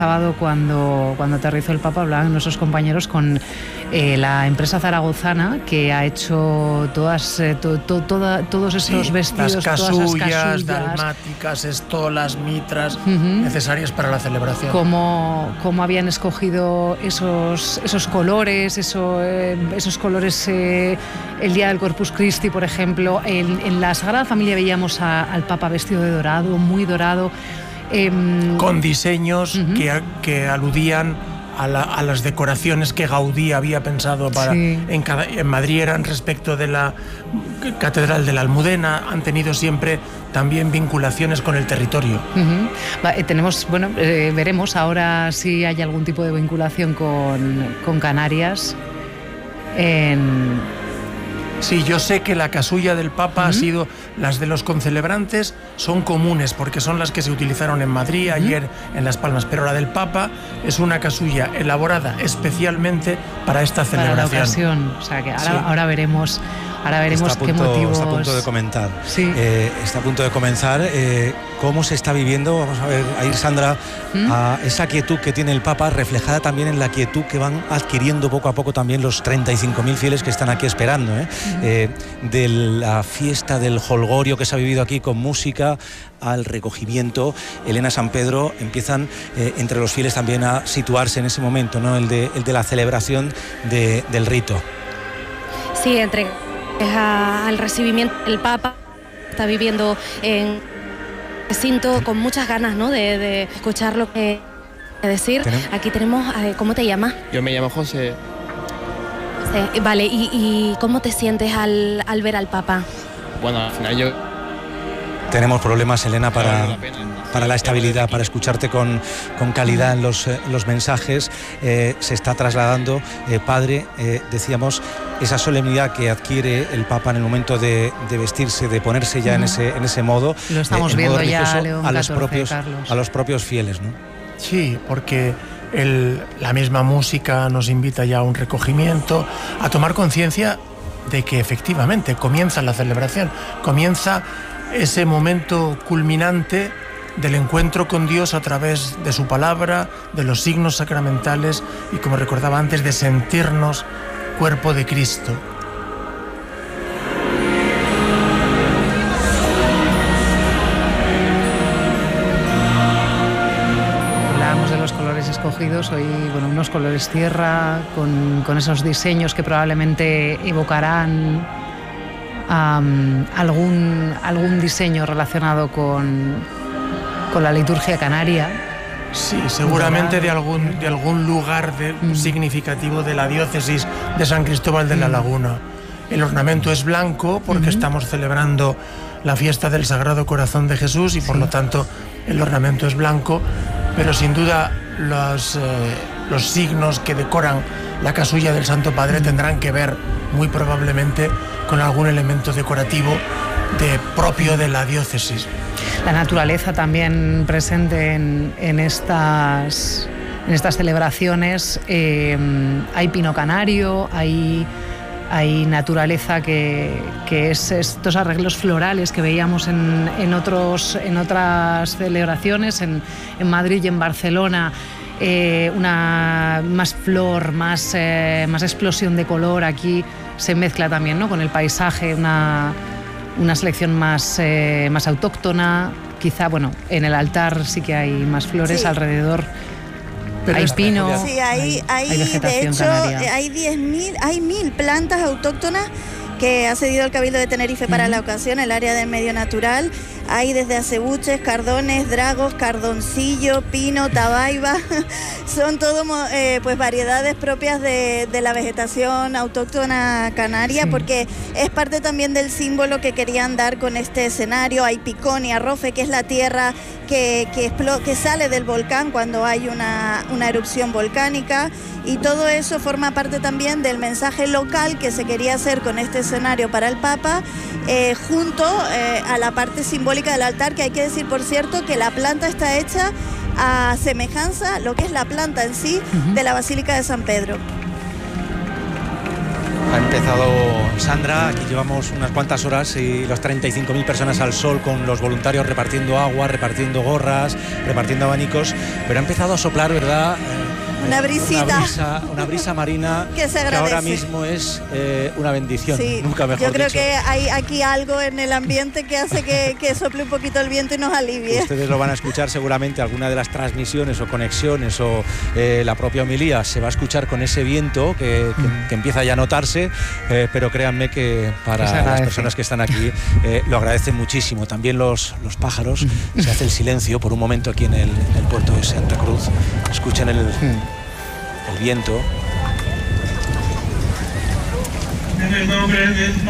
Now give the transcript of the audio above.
sábado cuando aterrizó el Papa, hablaban nuestros compañeros con la empresa zaragozana que ha hecho todos esos vestidos, las casullas, todas esas casullas dalmáticas, estolas, mitras, necesarias para la celebración. Cómo habían escogido esos colores, esos colores el día del Corpus Christi, por ejemplo. En la Sagrada Familia veíamos al Papa vestido de dorado, muy dorado. Con diseños que aludían a las decoraciones que Gaudí había pensado en Madrid. Eran respecto de la Catedral de la Almudena. Han tenido siempre también vinculaciones con el territorio. Veremos ahora si hay algún tipo de vinculación con Canarias. Sí, yo sé que la casulla del Papa ha sido, las de los concelebrantes son comunes porque son las que se utilizaron en Madrid, ayer en Las Palmas, pero la del Papa es una casulla elaborada especialmente para esta celebración. Para la ocasión, o sea que ahora veremos qué motivos. Está a punto de comentar. Sí. Está a punto de comenzar cómo se está viviendo, vamos a ver, a ir Sandra, a esa quietud que tiene el Papa, reflejada también en la quietud que van adquiriendo poco a poco también los 35.000 fieles que están aquí esperando, de la fiesta del jolgorio que se ha vivido aquí con música al recogimiento. Elena, San Pedro, empiezan entre los fieles también a situarse en ese momento, ¿no? El de la celebración del rito. Sí, al recibimiento, el Papa está viviendo en recinto con muchas ganas, ¿no? de escuchar lo que decir. Aquí tenemos, ¿cómo te llamas? Yo me llamo José. Vale, ¿y cómo te sientes al ver al Papa? Bueno, al final yo... Tenemos problemas, Elena, para la estabilidad, para escucharte con calidad en los mensajes. Se está trasladando, padre, decíamos, esa solemnidad que adquiere el Papa en el momento de vestirse, de ponerse ya en ese modo. Lo estamos viendo ya, León a los XIV, propios fieles, ¿no? Sí, porque la misma música nos invita ya a un recogimiento, a tomar conciencia de que efectivamente comienza la celebración, comienza ese momento culminante del encuentro con Dios a través de su palabra, de los signos sacramentales y, como recordaba antes, de sentirnos cuerpo de Cristo. Hablábamos de los colores escogidos, hoy unos colores tierra, con esos diseños que probablemente evocarán algún diseño relacionado con la liturgia canaria. Sí, seguramente de algún lugar significativo de la diócesis de San Cristóbal de la Laguna. El ornamento es blanco porque estamos celebrando la fiesta del Sagrado Corazón de Jesús y por lo tanto el ornamento es blanco, pero sin duda los signos que decoran la casulla del Santo Padre tendrán que ver muy probablemente con algún elemento decorativo propio de la diócesis. La naturaleza también presente en estas celebraciones. Hay pino canario, hay naturaleza que es estos arreglos florales que veíamos en otras celebraciones, en Madrid y en Barcelona. Una más flor, más explosión de color. Aquí se mezcla también, ¿no?, con el paisaje, una selección más autóctona. Quizá, en el altar sí que hay más flores, alrededor pero hay pino. Sí, hay de hecho, canaria. Hay 1.000 plantas autóctonas que ha cedido el Cabildo de Tenerife para la ocasión, el área del medio natural. Hay desde acebuches, cardones, dragos, cardoncillo, pino, tabaiba. Son todo variedades propias de la vegetación autóctona canaria, porque es parte también del símbolo que querían dar con este escenario. Hay picón y arrofe, que es la tierra que sale del volcán cuando hay una erupción volcánica, y todo eso forma parte también del mensaje local que se quería hacer con este escenario para el Papa, junto a la parte simbólica del altar, que hay que decir, por cierto, que la planta está hecha a semejanza, lo que es la planta en sí, de la Basílica de San Pedro. Ha empezado Sandra, aquí llevamos unas cuantas horas y las 35.000 personas al sol con los voluntarios repartiendo agua, repartiendo gorras, repartiendo abanicos, pero ha empezado a soplar, ¿verdad? Una brisita. Una brisa marina que se agradece. Que ahora mismo es una bendición, sí, nunca mejor yo creo dicho. que hay aquí algo en el ambiente que hace que sople un poquito el viento y nos alivie. Ustedes lo van a escuchar seguramente, alguna de las transmisiones o conexiones o la propia homilía se va a escuchar con ese viento que empieza ya a notarse, pero créanme que para las personas que están aquí lo agradecen muchísimo. También los pájaros, se hace el silencio por un momento aquí en el puerto de Santa Cruz, escuchan el viento. En el nombre del